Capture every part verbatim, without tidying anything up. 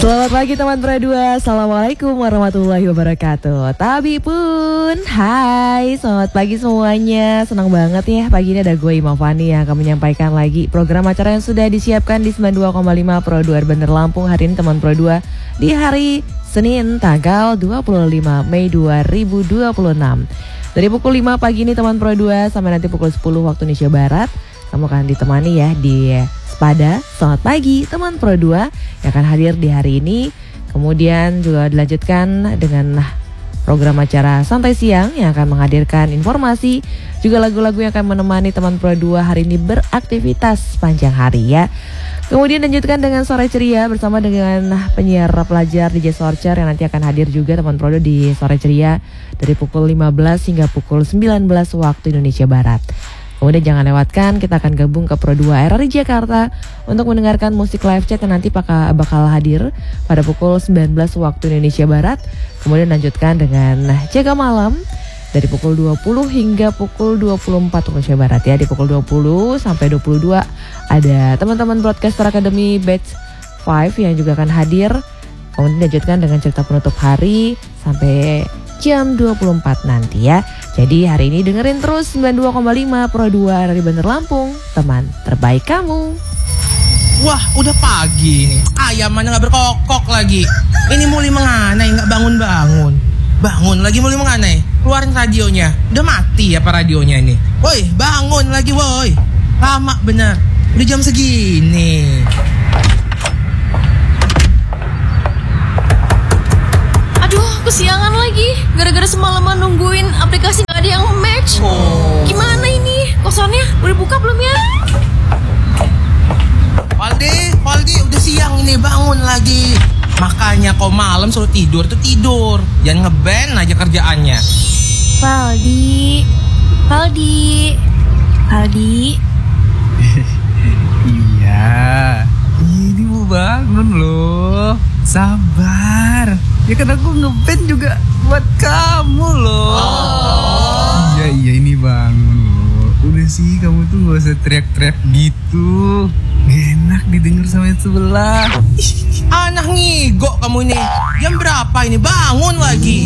Selamat pagi teman Pro dua, Assalamualaikum warahmatullahi wabarakatuh. Tabi pun, hai, selamat pagi semuanya. Senang banget ya pagi ini ada gue Imam Fani yang akan menyampaikan lagi program acara yang sudah disiapkan di sembilan puluh dua koma lima Pro dua Urban Lampung. Hari ini teman Pro dua di hari Senin tanggal dua puluh lima Mei dua ribu dua puluh enam. Dari pukul lima pagi ini teman Pro dua sampai nanti pukul sepuluh waktu Indonesia Barat, kamu akan ditemani ya di Pada Selamat Pagi teman Pro dua yang akan hadir di hari ini. Kemudian juga dilanjutkan dengan program acara Santai Siang yang akan menghadirkan informasi, juga lagu-lagu yang akan menemani teman Pro dua hari ini beraktivitas sepanjang hari ya. Kemudian dilanjutkan dengan Sore Ceria bersama dengan penyiar pelajar D J Sorcer yang nanti akan hadir juga teman Pro dua di Sore Ceria dari pukul lima belas hingga pukul sembilan belas waktu Indonesia Barat. Kemudian jangan lewatkan, kita akan gabung ke Pro dua R R I Jakarta untuk mendengarkan musik live chat yang nanti bakal hadir pada pukul sembilan belas waktu Indonesia Barat. Kemudian lanjutkan dengan Jaga Malam dari pukul dua puluh hingga pukul dua puluh empat waktu Indonesia Barat ya. Di pukul dua puluh sampai dua puluh dua ada teman-teman Broadcaster Academy Batch lima yang juga akan hadir. Kemudian dilanjutkan dengan cerita penutup hari sampai jam dua puluh empat nanti ya. Jadi hari ini dengerin terus sembilan puluh dua koma lima Pro dua R R I Bandar Lampung, teman terbaik kamu. Wah, udah pagi nih. Ayam mana gak berkokok lagi. Ini muli menganai, gak bangun-bangun. Bangun lagi muli menganai. Keluarin radionya. Udah mati apa radionya ini? Woi, bangun lagi woi. Lama bener. Udah jam segini. Kesiangan lagi, gara-gara semalaman nungguin aplikasi gak ada yang match. Oh. Gimana ini? Kosannya udah buka belum ya? Valdi, Valdi udah siang ini, bangun lagi. Makanya kok malam suruh tidur tuh tidur, jangan ngeband aja kerjaannya. Valdi, Valdi, Valdi. Iya, ini mau bangun loh. Sabar. Ya kan aku ngeband juga buat kamu loh. Oh. Iya iya ini bangun loh. Udah sih kamu tuh gak usah teriak-teriak gitu. Gak enak didengar sama yang sebelah. Anak ngigo kamu ini. Jam berapa ini? Bangun lagi.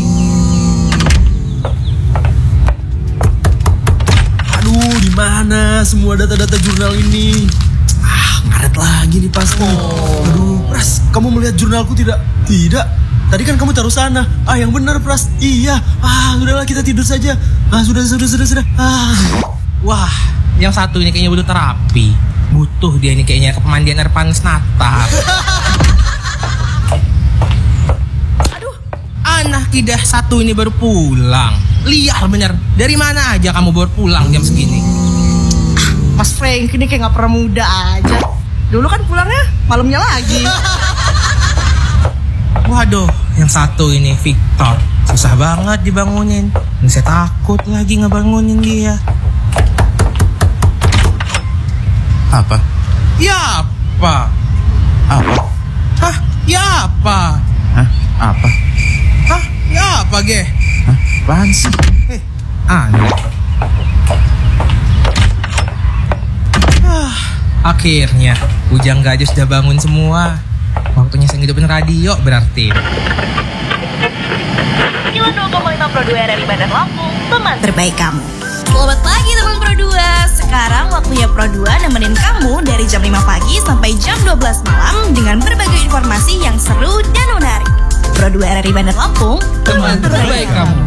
Aduh, di mana semua data-data jurnal ini? Ah, ngaret lagi nih pasti. Oh. Aduh, Pras, kamu melihat jurnalku tidak? Tidak. Tadi kan kamu taruh sana. Ah, yang benar, Pras. Iya. Ah, sudahlah kita tidur saja. Ah, sudah, sudah, sudah, sudah. Ah. Wah, yang satu ini kayaknya butuh terapi. Butuh dia ini kayaknya ke pemandian air panas Natal. Aduh, anak kidah satu ini baru pulang. Liar bener. Dari mana aja kamu baru pulang jam segini? Mas Frank ini kayak gak pernah muda aja. Dulu kan pulangnya malamnya lagi. Waduh, yang satu ini Victor susah banget dibangunin. Dan saya takut lagi ngebangunin dia. Apa? Ya apa? Apa? Hah? Ya apa? Hah? Apa? Hah? Ya apa, Ge? Hah? Apaan sih? Eh, aneh. Ah, akhirnya Bujang Gajah sudah bangun semua. Waktunya saya ngidupin radio berarti. sembilan puluh dua koma lima Pro dua R R I Bandar Lampung, teman terbaik kamu. Selamat pagi teman Pro dua. Sekarang waktunya Pro dua nemenin kamu dari jam lima pagi sampai jam dua belas malam dengan berbagai informasi yang seru dan menarik. Pro dua R R I Bandar Lampung, teman terbaik kamu.